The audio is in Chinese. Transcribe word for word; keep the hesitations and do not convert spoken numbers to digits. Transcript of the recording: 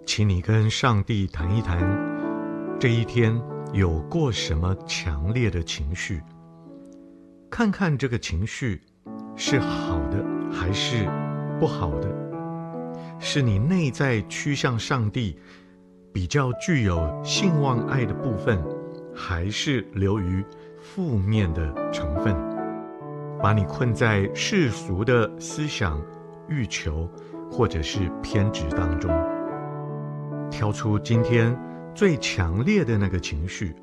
请你跟上帝谈一谈，这一天有过什么强烈的情绪，看看这个情绪是好的还是不好的，是你内在趋向上帝比较具有信望爱的部分，还是流于负面的成分，把你困在世俗的思想、欲求或者是偏执当中。挑出今天最强烈的那个情绪，